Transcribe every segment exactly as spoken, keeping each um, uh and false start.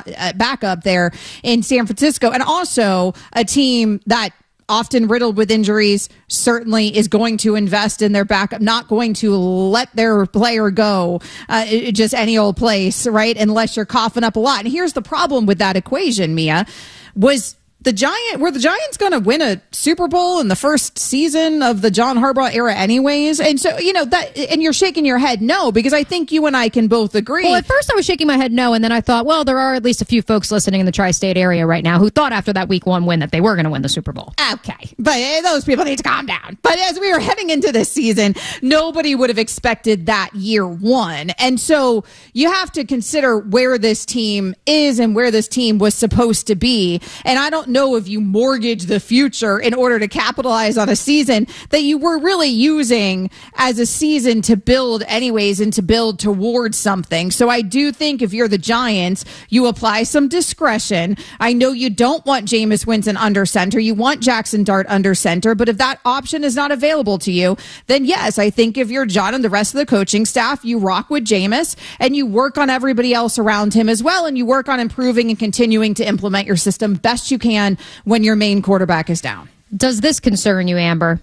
uh, backup there in San Francisco, and also a team that often riddled with injuries, certainly is going to invest in their backup, not going to let their player go uh, just any old place, right? Unless you're coughing up a lot. And here's the problem with that equation, Mia, was the Giant, were the Giants going to win a Super Bowl in the first season of the John Harbaugh era anyways? And so, you know, that, and you're shaking your head no, because I think you and I can both agree. Well, at first I was shaking my head no, and then I thought, well, there are at least a few folks listening in the tri-state area right now who thought after that week one win that they were going to win the Super Bowl. Okay, but uh, those people need to calm down. But as we were heading into this season, nobody would have expected that year one. And so you have to consider where this team is and where this team was supposed to be. And I don't know if you mortgage the future in order to capitalize on a season that you were really using as a season to build anyways and to build towards something. So I do think if you're the Giants, you apply some discretion. I know you don't want Jameis Winston under center. You want Jackson Dart under center. But if that option is not available to you, then yes, I think if you're John and the rest of the coaching staff, you rock with Jameis and you work on everybody else around him as well. And you work on improving and continuing to implement your system best you can when your main quarterback is down. Does this concern you, Amber?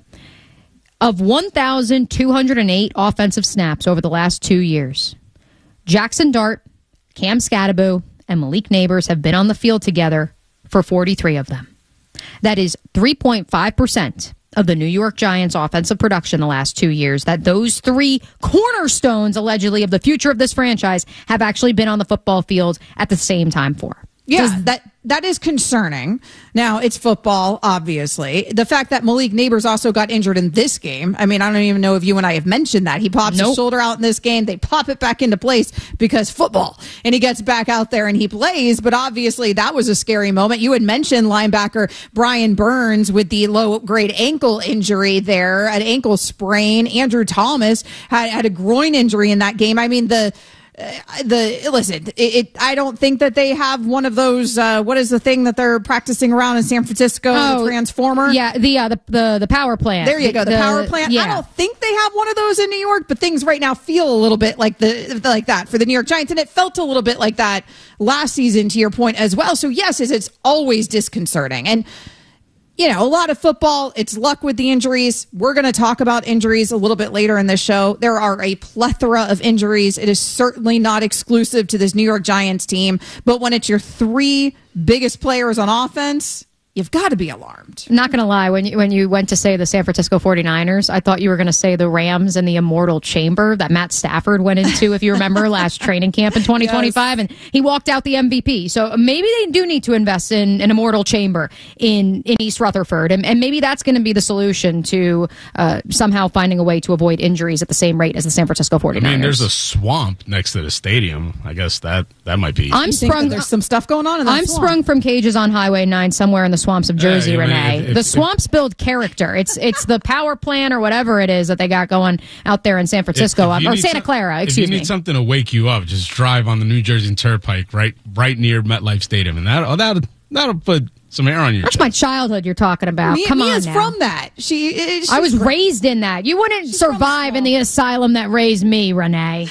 Of one thousand two hundred eight offensive snaps over the last two years, Jackson Dart, Cam Scatterbo, and Malik Neighbors have been on the field together for forty-three of them. That is three point five percent of the New York Giants' offensive production the last two years, that those three cornerstones, allegedly, of the future of this franchise have actually been on the football field at the same time for. Yeah, Does, that that is concerning. Now, it's football, obviously. The fact that Malik Neighbors also got injured in this game, I mean, I don't even know if you and I have mentioned that. He pops nope. his shoulder out in this game. They pop it back into place because football. And he gets back out there and he plays. But obviously, that was a scary moment. You had mentioned linebacker Brian Burns with the low-grade ankle injury there, an ankle sprain. Andrew Thomas had, had a groin injury in that game. I mean, the... Uh, the listen, it, it. I don't think that they have one of those. Uh, what is the thing that they're practicing around in San Francisco? Oh, the transformer. Yeah, the uh, the, the the power plant. There you go, the, the power plant. Yeah. I don't think they have one of those in New York, but things right now feel a little bit like the like that for the New York Giants, and it felt a little bit like that last season. To your point as well. So yes, it's, it's always disconcerting and. You know, a lot of football, it's luck with the injuries. We're going to talk about injuries a little bit later in this show. There are a plethora of injuries. It is certainly not exclusive to this New York Giants team. But when it's your three biggest players on offense, you've got to be alarmed. Not going to lie, when you, when you went to say the San Francisco forty-niners, I thought you were going to say the Rams and the immortal chamber that Matt Stafford went into, if you remember, last training camp in twenty twenty-five, yes. And he walked out the M V P. So maybe they do need to invest in an immortal chamber in, in East Rutherford, and, and maybe that's going to be the solution to uh, somehow finding a way to avoid injuries at the same rate as the San Francisco forty-niners. I mean, there's a swamp next to the stadium. I guess that, that might be... I'm sprung, there's some stuff going on in that I'm swamp. sprung from cages on Highway nine somewhere in the swamps of Jersey, yeah, Renee. I mean, if, the if, swamps build character. It's it's the power plant or whatever it is that they got going out there in San Francisco, if, if um, or Santa some, Clara, excuse me. If you need me. something to wake you up, just drive on the New Jersey Turnpike right right near MetLife Stadium, and that, oh, that'll, that'll put some air on your That's chest. my childhood you're talking about. Mia, Come Mia's on now. from that. She, she's I was from, raised in that. You wouldn't survive in the asylum that raised me, Renee.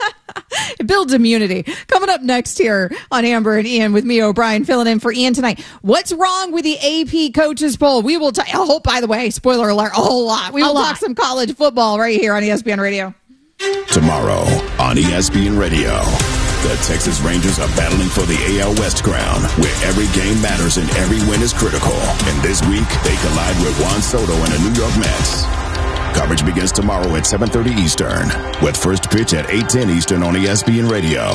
It builds immunity. Coming up next here on Amber and Ian with me, O'Brien, filling in for Ian tonight. What's wrong with the A P Coaches Poll? We will talk. Oh, by the way, spoiler alert, a whole lot. We will talk some college football right here on E S P N Radio. Tomorrow on E S P N Radio, the Texas Rangers are battling for the A L West crown, where every game matters and every win is critical. And this week, they collide with Juan Soto and the New York Mets. Coverage begins tomorrow at seven thirty Eastern, with first pitch at eight ten Eastern on E S P N Radio.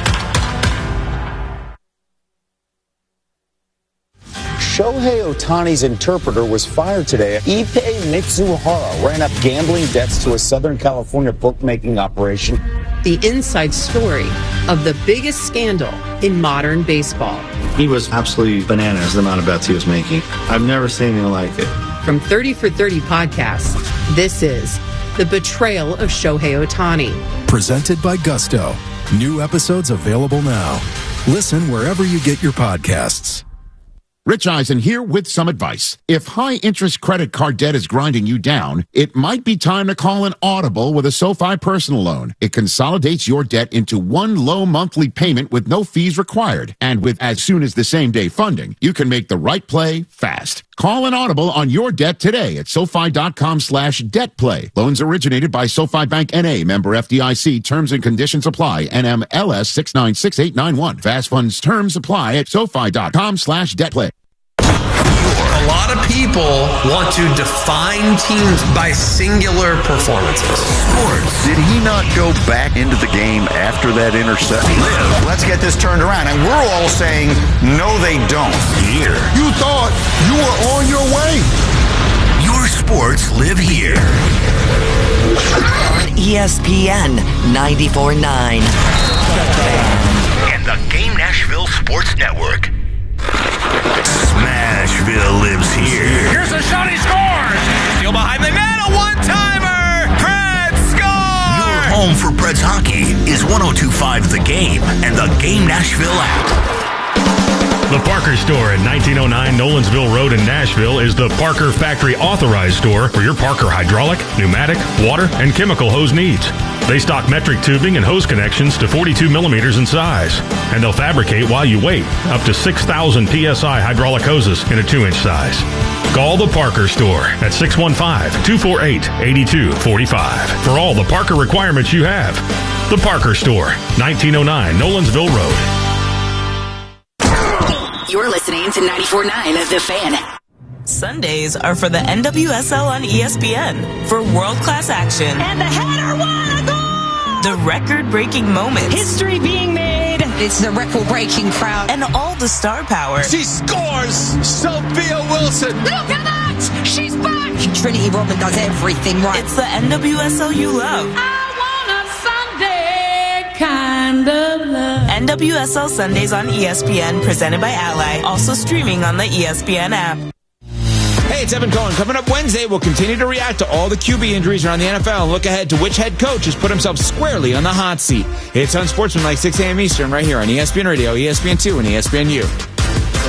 Shohei Ohtani's interpreter was fired today. Ippei Mitsuhara ran up gambling debts to a Southern California bookmaking operation. The inside story of the biggest scandal in modern baseball. He was absolutely bananas, the amount of bets he was making. I've never seen anything like it. From thirty for thirty podcasts, this is The Betrayal of Shohei Ohtani. Presented by Gusto. New episodes available now. Listen wherever you get your podcasts. Rich Eisen here with some advice. If high-interest credit card debt is grinding you down, it might be time to call an audible with a SoFi personal loan. It consolidates your debt into one low monthly payment with no fees required. And with as soon as the same day funding, you can make the right play fast. Call an audible on your debt today at SoFi.com slash debt play. Loans originated by SoFi Bank N A, member F D I C. Terms and conditions apply. N M L S six nine six eight nine one. Fast funds terms apply at SoFi.com slash debt play. A lot of people want to define teams by singular performances. Sports. Did he not go back into the game after that interception? Live. Let's get this turned around. And we're all saying, no, they don't. Here. You thought you were on your way. Your sports live here. On E S P N ninety-four point nine. And the Game Nashville Sports Network. Smashville lives here. Here's a shot, he scores! Steal behind the net, a one-timer! Preds score! Your home for Preds hockey is one oh two point five The Game and the Game Nashville app. The Parker Store at nineteen oh nine Nolensville Road in Nashville is the Parker Factory Authorized Store for your Parker hydraulic, pneumatic, water, and chemical hose needs. They stock metric tubing and hose connections to forty-two millimeters in size, and they'll fabricate while you wait up to six thousand P S I hydraulic hoses in a two inch size. Call the Parker Store at six one five, two four eight, eight two four five for all the Parker requirements you have. The Parker Store, nineteen oh nine Nolensville Road. You're listening to ninety-four point nine The Fan. Sundays are for the N W S L on E S P N for world-class action. And the header won a goal! The record-breaking moments. History being made. It's the record-breaking crowd. And all the star power. She scores! Sophia Wilson! Look at that! She's back! Trinity Rodman does everything right. It's the N W S L you love. I want a Sunday kind of love. N W S L Sundays on E S P N, presented by Ally. Also streaming on the E S P N app. Hey, it's Evan Cohen. Coming up Wednesday, we'll continue to react to all the Q B injuries around the N F L and look ahead to which head coach has put himself squarely on the hot seat. It's Unsportsmanlike, six a.m. Eastern, right here on E S P N Radio, E S P N two, and E S P N U.